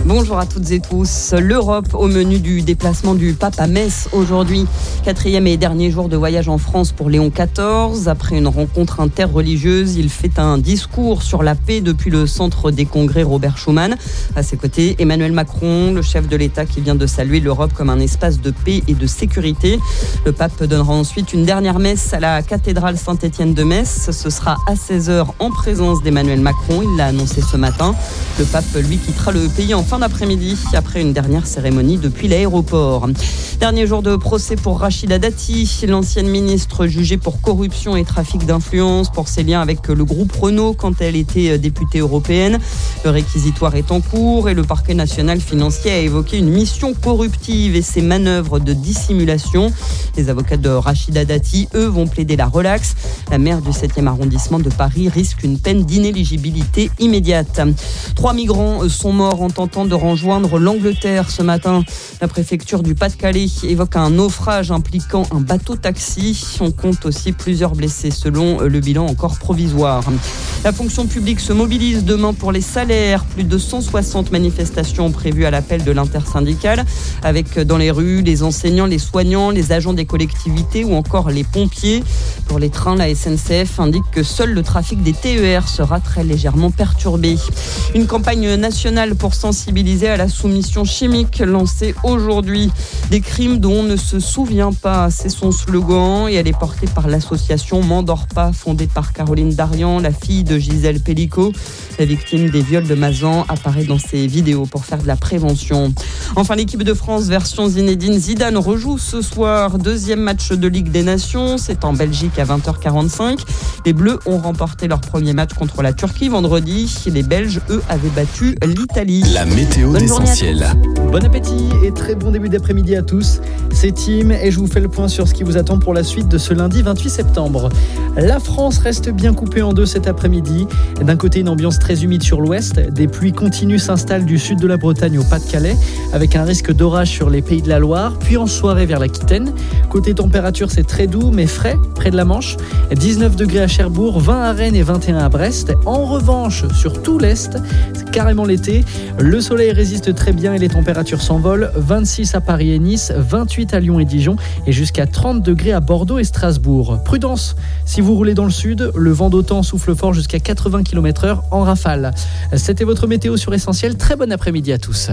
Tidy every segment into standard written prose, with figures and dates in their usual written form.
Bonjour à toutes et tous. L'Europe au menu du déplacement du pape à Metz aujourd'hui. 4e et dernier jour de voyage en France pour Léon XIV. Après une rencontre interreligieuse, il fait un discours sur la paix depuis le centre des congrès Robert Schuman. À ses côtés, Emmanuel Macron, le chef de l'État qui vient de saluer l'Europe comme un espace de paix et de sécurité. Le pape donnera ensuite une dernière messe à la cathédrale Saint-Étienne de Metz. Ce sera à 16h en présence d'Emmanuel Macron. Il l'a annoncé ce matin. Le pape, lui, quittera le pays en fin d'après-midi après une dernière cérémonie depuis l'aéroport. Dernier jour de procès pour Rachida Dati, l'ancienne ministre jugée pour corruption et trafic d'influence pour ses liens avec le groupe Renault quand elle était députée européenne. Le réquisitoire est en cours et le parquet national financier a évoqué une mission corruptive et ses manœuvres de dissimulation. Les avocats de Rachida Dati, eux, vont plaider la relaxe. La maire du 7e arrondissement de Paris risque une peine d'inéligibilité immédiate. 3 migrants sont morts en tentant de rejoindre l'Angleterre ce matin. La préfecture du Pas-de-Calais évoque un naufrage impliquant un bateau-taxi. On compte aussi plusieurs blessés selon le bilan encore provisoire. La fonction publique se mobilise demain pour les salaires. Plus de 160 manifestations prévues à l'appel de l'intersyndicale avec dans les rues les enseignants, les soignants, les agents des collectivités ou encore les pompiers. Pour les trains, la SNCF indique que seul le trafic des TER sera très légèrement perturbé. Une campagne nationale pour sensibiliser à la soumission chimique lancée aujourd'hui. Des crimes dont on ne se souvient pas, c'est son slogan et elle est portée par l'association M'endors pas, fondée par Caroline Darian, la fille de Gisèle Pellicot. La victime des viols de Mazan apparaît dans ses vidéos pour faire de la prévention. Enfin, l'équipe de France version Zinedine Zidane rejoue ce soir. 2e match de Ligue des Nations, c'est en Belgique à 20h45. Les Bleus ont remporté leur premier match contre la Turquie vendredi. Les Belges, eux, avaient battu l'Italie. La météo d'Essentiel. Bon appétit et très bon début d'après-midi à tous. C'est Tim et je vous fais le point sur ce qui vous attend pour la suite de ce lundi 28 septembre. La France reste bien coupée en deux cet après-midi. D'un côté, une ambiance très humide sur l'ouest. Des pluies continues s'installent du sud de la Bretagne au Pas-de-Calais, avec un risque d'orage sur les Pays de la Loire, puis en soirée vers l'Aquitaine. Côté température, c'est très doux mais frais près de la Manche. 19 degrés à Cherbourg, 20 à Rennes et 21 à Brest. En revanche, sur tout l'est, c'est carrément l'été. Le soleil résiste très bien et les températures s'envolent. 26 à Paris et Nice, 28 à Lyon et Dijon et jusqu'à 30 degrés à Bordeaux et Strasbourg. Prudence, si vous roulez dans le sud, le vent d'OTAN souffle fort jusqu'à 80 km/h en rafale. C'était votre météo sur Essentiel. Très bon après-midi à tous.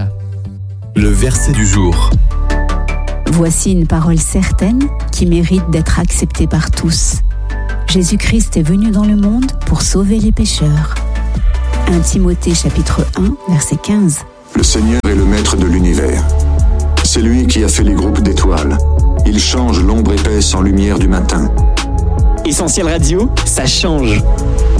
Le verset du jour. Voici une parole certaine qui mérite d'être acceptée par tous. Jésus-Christ est venu dans le monde pour sauver les pécheurs. 1 Timothée chapitre 1, verset 15. Le Seigneur est le maître de l'univers. C'est lui qui a fait les groupes d'étoiles. Il change l'ombre épaisse en lumière du matin. Essentiel Radio, ça change.